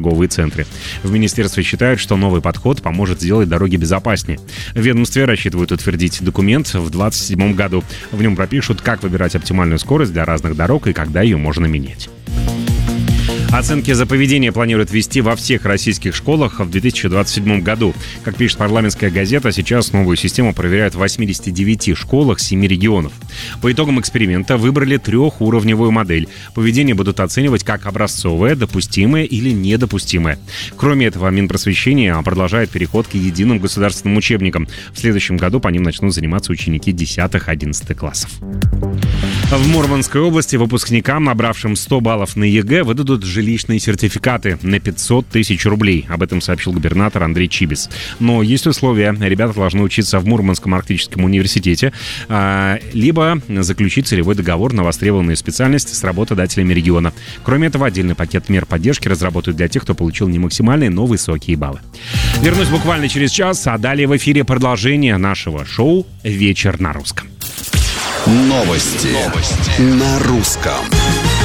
торговые центры. В министерстве считают, что новый подход поможет сделать дороги безопаснее. В ведомстве рассчитывают утвердить документ в 2027 году. В нем пропишут, как выбирать оптимальную скорость для разных дорог и когда ее можно менять. Оценки за поведение планируют ввести во всех российских школах в 2027 году. Как пишет парламентская газета, сейчас новую систему проверяют в 89 школах 7 регионов. По итогам эксперимента выбрали трехуровневую модель. Поведение будут оценивать как образцовое, допустимое или недопустимое. Кроме этого, Минпросвещение продолжает переход к единым государственным учебникам. В следующем году по ним начнут заниматься ученики 10-11 классов. В Мурманской области выпускникам, набравшим 100 баллов на ЕГЭ, выдадут жилищные сертификаты на 500 тысяч рублей. Об этом сообщил губернатор Андрей Чибис. Но есть условия. Ребята должны учиться в Мурманском арктическом университете, либо заключить целевой договор на востребованную специальность с работодателями региона. Кроме этого, отдельный пакет мер поддержки разработают для тех, кто получил не максимальные, но высокие баллы. Вернусь буквально через час, а далее в эфире продолжение нашего шоу «Вечер на русском». Новости на русском.